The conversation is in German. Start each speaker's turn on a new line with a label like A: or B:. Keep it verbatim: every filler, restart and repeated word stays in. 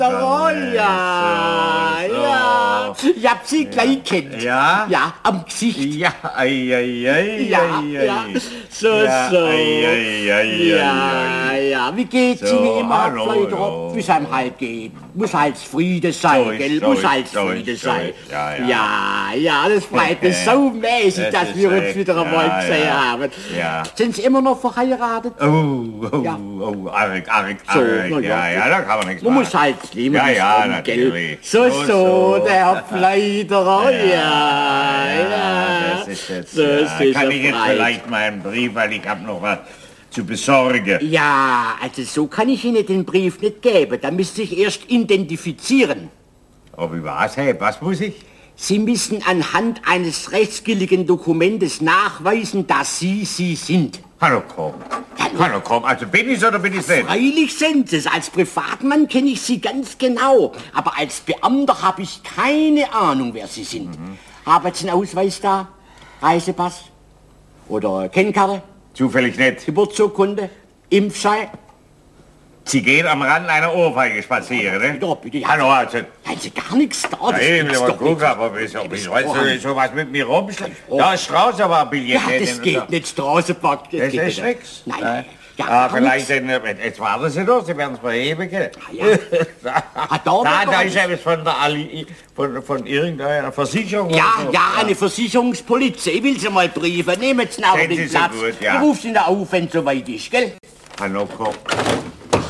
A: Ja, ja, ja. Ich hab sie gleich kennt.
B: Ja?
A: Ja, am Gesicht.
B: Ja, ei, ei, ei,
A: Ja,
B: ei,
A: ja.
B: ei.
A: So,
B: Ja,
A: so.
B: ei, ei, ei,
A: Ja,
B: ei,
A: ja. Wie geht's
B: So,
A: Ihnen immer,
B: hallo,
A: Leute?
B: ja.
A: Wie es einem halt geht. Muss halt Friede sein,
B: So ist,
A: gell?
B: so
A: Muss
B: ist,
A: halt
B: so
A: Friede
B: ist, so
A: sein.
B: ist. Ja, ja.
A: ja, ja, das freut mich so mäßig,
B: Das
A: dass
B: ist
A: wir uns
B: echt,
A: wieder einmal
B: ja,
A: gesehen
B: ja.
A: haben.
B: Ja.
A: Sind Sie immer noch verheiratet?
B: Oh, oh,
A: Ja.
B: oh, arg, arg,
A: So,
B: arg.
A: na ja.
B: Ja, ja, da kann man nichts
A: Man
B: machen.
A: muss halt leben.
B: Ja,
A: das
B: ja,
A: rum,
B: natürlich.
A: gell? So, so,
B: So, so.
A: der Herr Pleiderer, ja, ja.
B: Ja, das ist jetzt,
A: So
B: ja.
A: ist
B: Kann
A: er
B: ich jetzt
A: frei.
B: vielleicht meinen Brief, weil ich habe noch was zu besorgen.
A: Ja, also so kann ich Ihnen den Brief nicht geben. Da müsste ich erst identifizieren.
B: Oh, wie war's? Hey, was muss ich?
A: Sie müssen anhand eines rechtsgültigen Dokumentes nachweisen, dass Sie Sie sind.
B: Hallo, komm. Hallo, komm. Also bin ich's oder bin ich's nicht?
A: Freilich sind Sie es. Als Privatmann kenne ich Sie ganz genau. Aber als Beamter habe ich keine Ahnung, wer Sie sind.
B: Mhm.
A: Haben Sie einen Ausweis da? Reisepass? Oder Kennkarte?
B: Zufällig nicht.
A: Geburtsurkunde? Impfschein?
B: Sie gehen am Rand einer Ohrfeige spazieren, ne?
A: Ja, bitte, ja.
B: Hallo, also...
A: Haben Sie gar nichts da?
B: Ja,
A: Das
B: ich will
A: gibt's
B: mal
A: doch
B: gucken,
A: nicht.
B: aber wieso, wieso weißt
A: Oh.
B: du so was mit mir rumschlägt? Da ist draußen aber ein Billett.
A: Ja, das geht nicht. Straßenpark.
B: Das
A: geht
B: ist
A: nicht.
B: nix.
A: Nein,
B: Nein.
A: ja,
B: Ah,
A: gar
B: vielleicht,
A: nix.
B: denn, jetzt warten Sie doch, Sie werden es verheben können.
A: Ja. Ah, da
B: da,
A: wird
B: da
A: gar
B: ist etwas von der Ali, von, von irgendeiner Versicherung.
A: Ja,
B: oder so.
A: ja, eine Versicherungspolizei. Ich will Sie mal briefen. Nehmen Sie auf
B: Sehen
A: den
B: Sie so
A: Platz.
B: gut, ja.
A: Ich rufe Sie da auf, wenn es soweit ist, gell?
B: Hallo, komm.